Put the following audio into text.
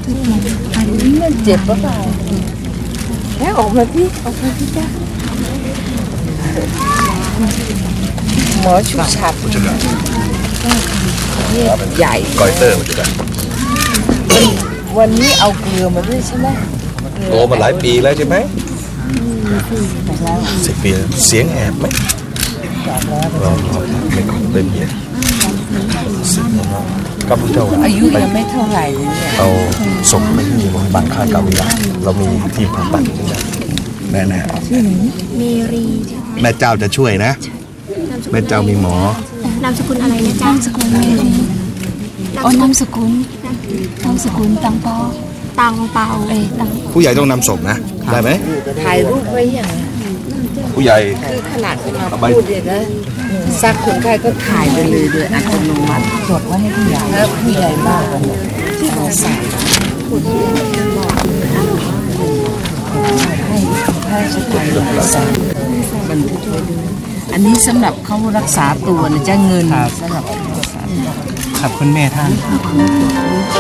อันนี้มันเจ็บหรือเปล่าแล้วออกมาพี่จ้าหมอชุบฉับใหญ่ก้อยเตอร์มันจะได้วันนี้เอาเกลือมาด้วยใช่ไหมโตมาหลายปีแล้วใช่ไหม10 ปีเสียงแอบไหมเราไม่ขอเต็มเยอะกับผู้เจ้าอายุยังไม่เท่าไหร่เลยเนี่ยเอาส่งไปที่โรงพยาบาลค่ายกาวิยาเรามีทีมผ่าตัดแน่เมรีแม่เจ้าจะช่วยนะแม่เจ้ามีหมนามสกุลอะไรนะจ๊ะนามสกุลเมรีนามสกุลตังเปาตังเปาผู้ใหญ่ต้องนำศพนะได้ไหมถ่ายรูปไว้อย่างผู้ใหญ่คือขนาดที่มาพูดเลยนะซักคนไข้ก็ถ่ายไปเลยโดยอัตโนมัติจดไว้ให้ผู้ใหญ่แล้วผู้ใหญ่บ้านที่มาใส่ให้สถานรักษามันอันนี้สำหรับเขารักษาตัวนะจะเงินสำหรับขอบคุณแม่ท่าน